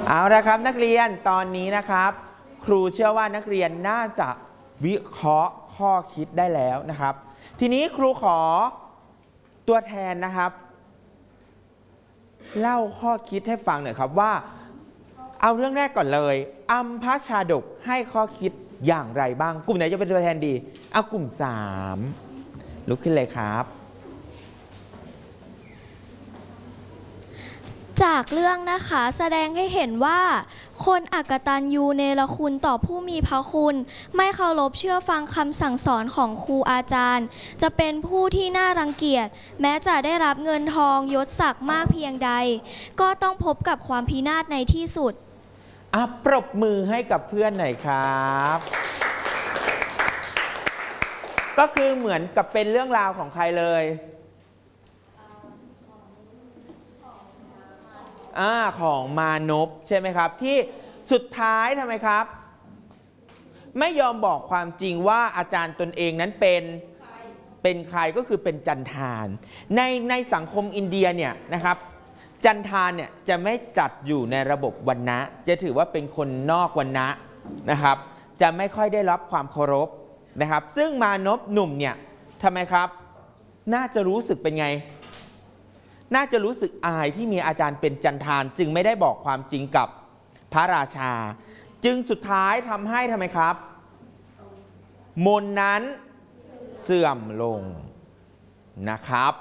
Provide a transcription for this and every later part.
เอาละครับนักเรียนตอนนี้นะครับครูเชื่อว่านักเรียนน่าจะวิเคราะห์ข้อคิดได้แล้วนะครับทีนี้ครูขอตัวแทนนะครับเล่าข้อคิดให้ฟังหน่อยครับว่าเอาเรื่องแรกก่อนเลยอัมพชาดกให้ข้อคิดอย่างไรบ้างกลุ่มไหนจะเป็นตัวแทนดีเอากลุ่ม3ลุกขึ้นเลยครับจากเรื่องนะคะแสดงให้เห็นว่าคนอกตัญญูเนรคุณต่อผู้มีพระคุณไม่เคารพเชื่อฟังคำสั่งสอนของครูอาจารย์จะเป็นผู้ที่น่ารังเกียจแม้จะได้รับเงินทองยศศักดิ์มากเพียงใดก็ต้องพบกับความพินาศในที่สุดปรบมือให้กับเพื่อนหน่อยครับก็คือเหมือนกับเป็นเรื่องราวของใครเลยของมานพใช่ไหมครับที่สุดท้ายทำไมครับไม่ยอมบอกความจริงว่าอาจารย์ตนเองนั้นเป็นใครก็คือเป็นจันทานในสังคมอินเดียเนี่ยนะครับจันทานเนี่ยจะไม่จัดอยู่ในระบบวรรณะจะถือว่าเป็นคนนอกวรรณะนะครับจะไม่ค่อยได้รับความเคารพนะครับซึ่งมานพหนุ่มเนี่ยทำไมครับน่าจะรู้สึกเป็นไงน่าจะรู้สึกอายที่มีอาจารย์เป็นจันทานจึงไม่ได้บอกความจริงกับพระราชาจึงสุดท้ายทำให้ทำไมครับมนนั้นเสื่อมลงนะครับ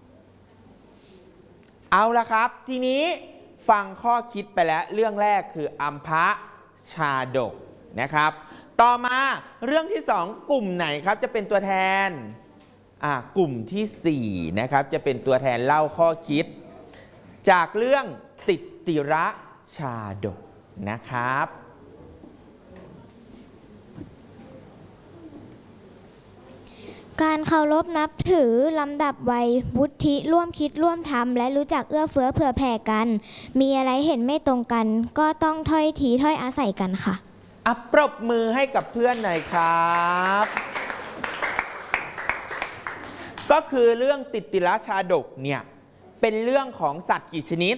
เอาละครับทีนี้ฟังข้อคิดไปแล้วเรื่องแรกคืออัมพชาดกนะครับต่อมาเรื่องที่2กลุ่มไหนครับจะเป็นตัวแทนกลุ่มที่4นะครับจะเป็นตัวแทนเล่าข้อคิดจากเรื่องติติระชาดกนะครับการเคารพนับถือลำดับวัยวุฒิร่วมคิดร่วมทำและรู้จักเอื้อเฟื้อเผื่อแผ่กันมีอะไรเห็นไม่ตรงกันก็ต้องถ้อยทีถ้อยอาศัยกันค่ะปรบมือให้กับเพื่อนหน่อยครับก็คือเรื่องติติระชาดกเนี่ยเป็นเรื่องของสัตว์กี่ชนิด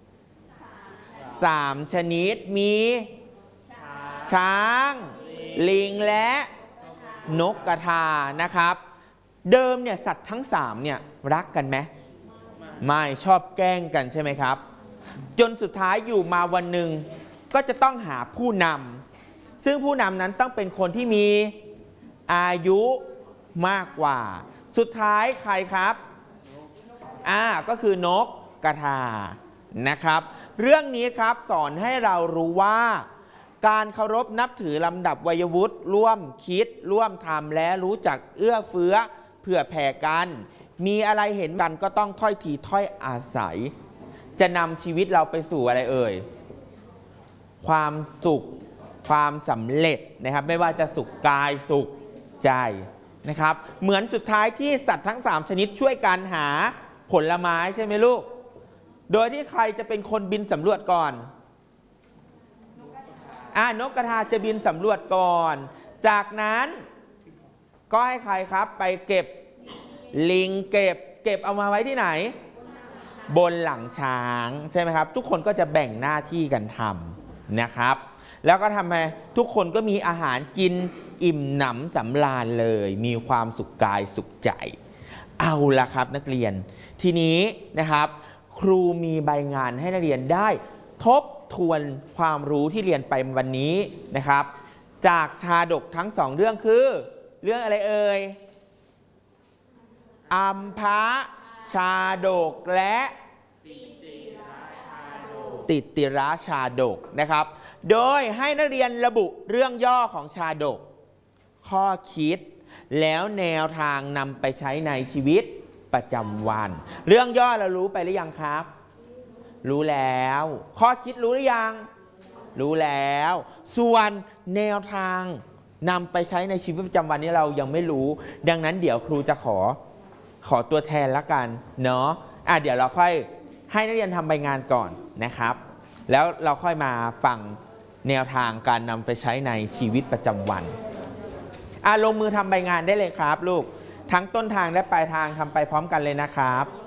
3ชนิดมีช้างลิงและนกกระทานะครับเดิมเนี่ยสัตว์ทั้ง3เนี่ยรักกันไหมไม่ชอบแกล้งกันใช่ไหมครับจนสุดท้ายอยู่มาวันหนึ่งก็จะต้องหาผู้นำซึ่งผู้นำนั้นต้องเป็นคนที่มีอายุมากกว่าสุดท้ายใครครับก็คือนกกระทานะครับเรื่องนี้ครับสอนให้เรารู้ว่าการเคารพนับถือลำดับวัยวุฒิร่วมคิดร่วมทำและรู้จักเอื้อเฟื้อเผื่อแผ่กันมีอะไรเห็นกันก็ต้องถ้อยทีถ้อยอาศัยจะนำชีวิตเราไปสู่อะไรเอ่ยความสุขความสำเร็จนะครับไม่ว่าจะสุขกายสุขใจนะครับเหมือนสุดท้ายที่สัตว์ทั้ง3ชนิดช่วยกันหาผลไม้ใช่ไหมลูกโดยที่ใครจะเป็นคนบินสำรวจก่อนนกกระทาจะบินสำรวจก่อนจากนั้นก็ให้ใครครับไปเก็บลิงเก็บเอามาไว้ที่ไหนบนหลังช้างใช่ไหมครับทุกคนก็จะแบ่งหน้าที่กันทำนะครับแล้วก็ทำให้ทุกคนก็มีอาหารกินอิ่มหนำสำราญเลยมีความสุขกายสุขใจเอาละครับนักเรียนทีนี้นะครับครูมีใบงานให้นักเรียนได้ทบทวนความรู้ที่เรียนไปวันนี้นะครับจากชาดกทั้ง2เรื่องคือเรื่องอะไรเอ่ยอัมพชาดกและติติระชาดกนะครับโดยให้นักเรียนระบุเรื่องย่อของชาดกข้อคิดแล้วแนวทางนำไปใช้ในชีวิตประจำวันเรื่องย่อเรารู้ไปหรือยังครับรู้แล้วข้อคิดรู้หรือยังรู้แล้วส่วนแนวทางนำไปใช้ในชีวิตประจำวันนี้เรายังไม่รู้ดังนั้นเดี๋ยวครูจะขอตัวแทนละกันเนาะเดี๋ยวเราค่อยให้นักเรียนทำใบงานก่อนนะครับแล้วเราค่อยมาฟังแนวทางการนำไปใช้ในชีวิตประจำวันลงมือทำใบงานได้เลยครับลูกทั้งต้นทางและปลายทางทำไปพร้อมกันเลยนะครับ